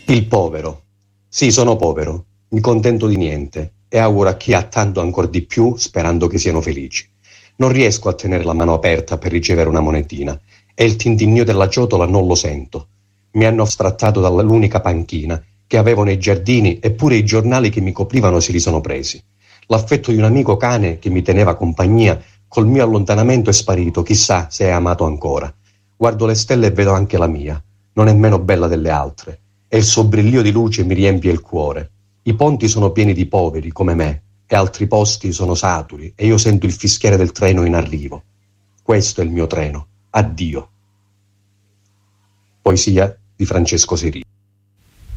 Il povero. Sì, sono povero, mi contento di niente e auguro a chi ha tanto ancor di più, sperando che siano felici. Non riesco a tenere la mano aperta per ricevere una monetina e il tintinnio della ciotola non lo sento. Mi hanno strattato dall'unica panchina che avevo nei giardini, eppure i giornali che mi coprivano se li sono presi. L'affetto di un amico cane che mi teneva compagnia col mio allontanamento è sparito, chissà se è amato ancora. Guardo le stelle e vedo anche la mia, non è meno bella delle altre, e il suo brillio di luce mi riempie il cuore. I ponti sono pieni di poveri come me, e altri posti sono saturi, e io sento il fischiare del treno in arrivo. Questo è il mio treno. Addio. Poesia di Francesco Seri.